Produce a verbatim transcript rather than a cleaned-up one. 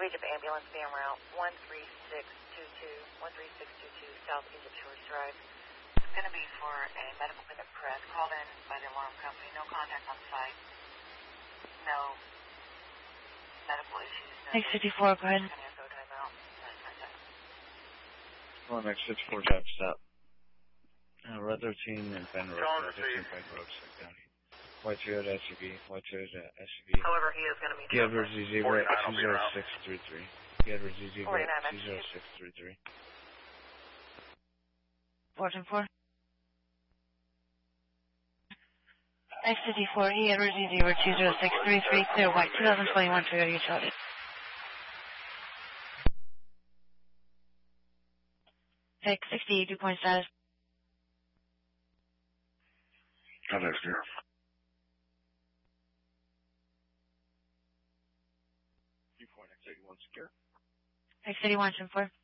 Egypt ambulance being route one three six two two, one three six two two South Egypt Shores Drive. It's going to be for a medical pickup press called in by the alarm company. No contact on site. No medical issues. No X fifty-four, go ahead. One X fifty-four, drive stop. Uh, Red thirteen and Ben Road, Red thirteen Ben Road, County. White Toyota S U V, White Toyota S U V. However, he is going to be... Edward Z zero two zero six three three. Edward Z zero two zero six three three. Fortune four. X fifty-four, E, Edward Z zero two zero six three three, clear white, twenty twenty-one Toyota Utility. X sixty, dew point status. Contact here. Dew point X eighty-one secure. X eighty-one, ten four.